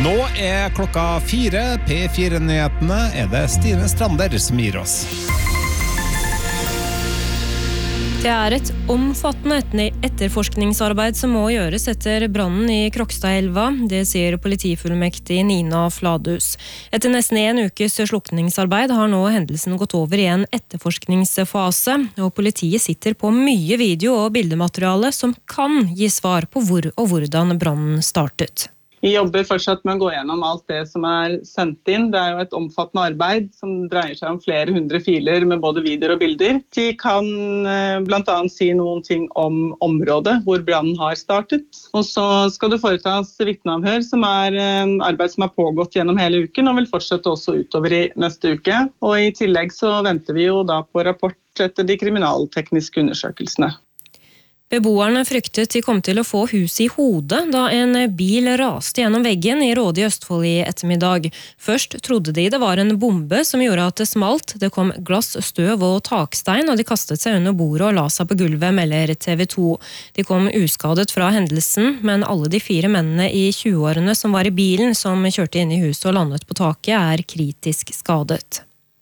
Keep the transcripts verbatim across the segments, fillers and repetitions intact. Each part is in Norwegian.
Nå er klokka fire, P fire-nyhetene er det Stine Strander som gir oss. Det er et omfattende etterforskningsarbeid som må gjøres etter brannen i Krokstadelva, det sier politifullmektig Nina Fladhus. Etter nesten en ukes slukningsarbeid har nå hendelsen gått over i en etterforskningsfase, og politiet sitter på mye video- og bildemateriale som kan gi svar på hvor og hvordan brannen startet. Vi jobber fortsatt med å gå gjennom alt det som er sendt inn. Det er jo et omfattende arbeid som dreier seg om flere hundre filer med både videoer og bilder. De kan eh, blant annet si noen ting om området hvor brannen har startet. Og så skal det foretas vitneavhør, som er en arbeid som har pågått gjennom hele uken og vil fortsette også utover i neste uke. Og i tillegg så venter vi jo da på rapport etter de kriminaltekniske undersøkelsene. Beboerne fryktet de kom til å få hus i hodet da en bil raste gjennom veggen i Råde i Østfold i ettermiddag. Først trodde de det var en bombe som gjorde at det smalt. Det kom glass, støv og takstein, og de kastet seg under bordet og la seg på gulvet, melder T V to. De kom uskadet fra hendelsen, men alle de fire mennene i tjueårene som var i bilen som kjørte inn i huset og landet på taket, er kritisk skadet.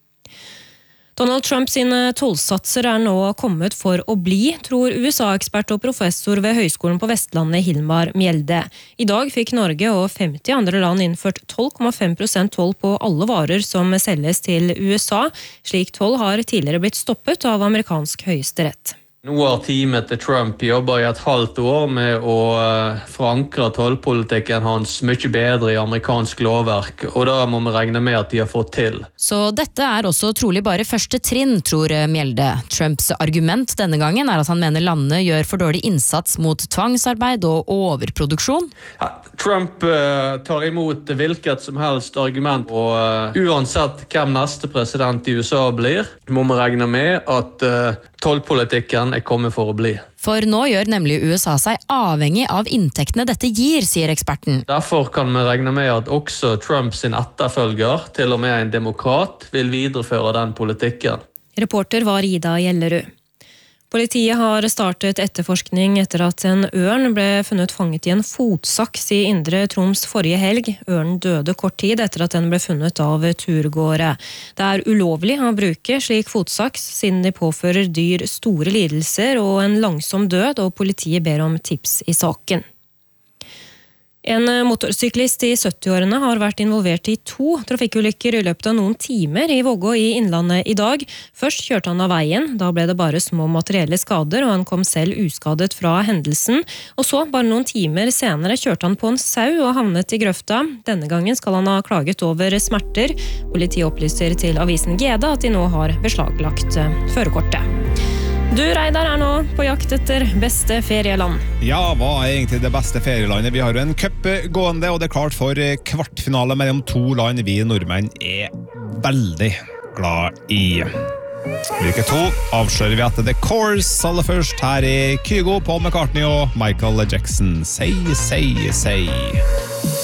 Donald Trump sine tollsatser er nå kommet for å bli, tror U S A-ekspert og professor ved Høgskolen på Vestlandet Hilmar Mjelde. I dag fikk Norge og femti andre land innført tolv komma fem prosent toll på alle varer som selges til U S A. Slik toll har tidligere blitt stoppet av amerikansk høyesterett. Nå har teamet til Trump jobbet i et halvt år med å forankre tollpolitikken hans mye bedre i amerikansk lovverk, og da må vi regne med at de har fått til. Så dette er også trolig bare første trinn, tror Mjelde. Trumps argument denne gangen er at han mener landet gjør for dårlig innsats mot tvangsarbeid og overproduksjon. Ja, Trump uh, tar imot hvilket som helst argument, og uh, uansett hvem neste president i U S A blir, må vi regne med at uh, tollpolitikken er kommet for å bli. For nå gjør nemlig U S A seg avhengig av inntektene dette gir, sier eksperten. Derfor kan vi regne med at også Trump sin etterfølger, til og med en demokrat, vil videreføre den politikken. Reporter var Ida Gjellerud. Politiet har startet etterforskning etter at en ørn ble funnet fanget i en fotsaks i Indre Troms forrige helg. Ørnen døde kort tid etter at den ble funnet av turgåere. Det er ulovlig å bruke slik fotsaks, siden de påfører dyr store lidelser og en langsom død, og politiet ber om tips i saken. En motorsyklist i sytti-årene har vært involvert i to trafikkulykker i løpet av noen timer i Vågå i Innlandet i dag. Først kjørte han av veien, da ble det bare små materielle skader, og han kom selv uskadet fra hendelsen. Og så, bare noen timer senere, kjørte han på en sau og havnet i grøfta. Denne gangen skal han ha klaget over smerter. Politiet opplyser til avisen G D at de nå har beslaglagt førerkortet. Du, Reidar, er nå på jakt etter beste ferieland. Ja, hva er egentlig det beste ferielandet? Vi har jo en cup gående, og det er klart for kvartfinale mellom to land vi nordmenn er veldig glad i. Hvilke to avslører vi etter The Course, aller først her i Kygo, Paul McCartney og Michael Jackson. Say, say, say.